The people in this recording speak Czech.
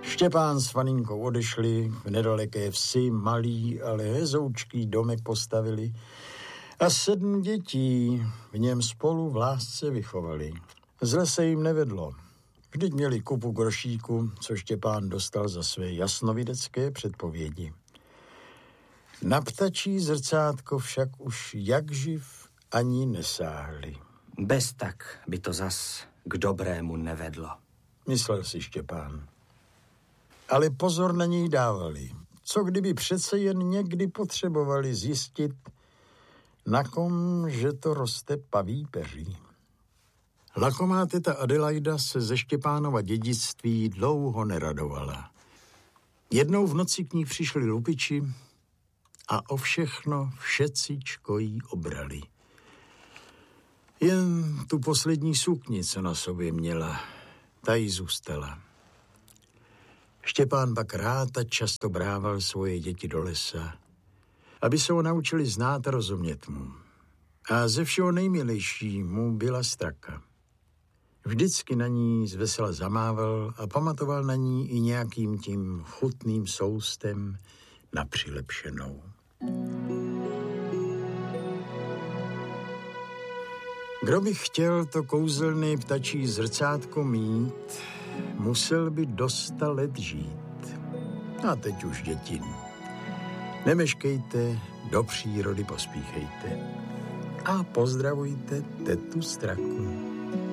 Štěpán s Faninkou odešli, v nedaleké vsi malý, ale hezoučký domek postavili a 7 dětí v něm spolu v lásce vychovali. Zle se jim nevedlo. Vždyť měli kupu grošíku, co Štěpán dostal za své jasnovidecké předpovědi. Na ptačí zrcátko však už jakživ ani nesáhli. Bez tak by to zas k dobrému nevedlo, myslel si Štěpán. Ale pozor na něj dávali. Co kdyby přece jen někdy potřebovali zjistit, na kom, že to roste paví peří. Lakomá teta Adelaida se ze Štěpánova dědictví dlouho neradovala. Jednou v noci k ní přišli lupiči a o všechno všecičko jí obrali. Jen tu poslední sukni, co na sobě měla, ta jí zůstala. Štěpán pak rád a často brával svoje děti do lesa, aby se ho naučili znát a rozumět mu. A ze všeho nejmilejší mu byla straka. Vždycky na ní zvesela zamával a pamatoval na ní i nějakým tím chutným soustem na přilepšenou. Kdo by chtěl to kouzelné ptačí zrcátko mít, musel by dosta let žít. A teď už, děti, nemeškejte, do přírody pospíchejte a pozdravujte tetu Straku.